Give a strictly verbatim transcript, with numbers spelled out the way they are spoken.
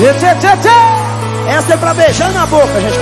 Tchê, tchê, tchê. Essa é pra beijar na boca, gente.